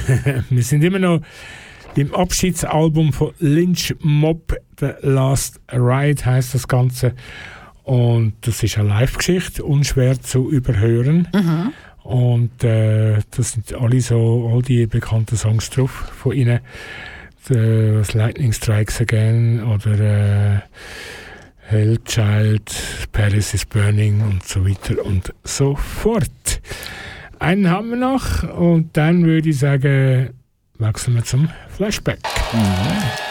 Wir sind immer noch beim Abschiedsalbum von Lynch Mob. The Last Ride heisst das Ganze. Und das ist eine Live-Geschichte, unschwer zu überhören. Mhm. Und das sind all die bekannten Songs drauf von ihnen. Das Lightning Strikes Again oder Hell Child, Paris is Burning und so weiter und so fort. Einen haben wir noch und dann würde ich sagen, wechseln wir zum Flashback. Mhm.